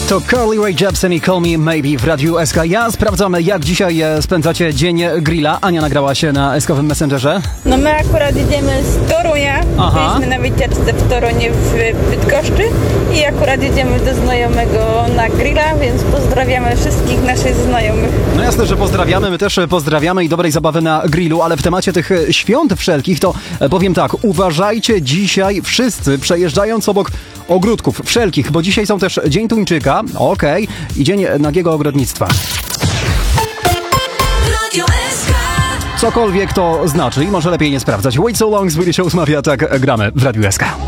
To Carly Rae Jepsen i Call Me Maybe w Radiu SK. Ja sprawdzam, jak dzisiaj spędzacie dzień grilla. Ania nagrała się na SK-owym Messengerze. No my akurat jedziemy z Torunia. Byliśmy na wycieczce w Torunie w Bydgoszczy i akurat jedziemy do znajomego na grilla, więc pozdrawiamy wszystkich naszych znajomych. No jasne, że pozdrawiamy. My też pozdrawiamy i dobrej zabawy na grillu, ale w temacie tych świąt wszelkich to powiem tak, uważajcie dzisiaj wszyscy przejeżdżając obok ogródków wszelkich, bo dzisiaj są też Dzień Tuńczyka, i Dzień Nagiego Ogrodnictwa. Cokolwiek to znaczy i może lepiej nie sprawdzać. Wait So Long z Willy Show, tak gramy w Radiu SK.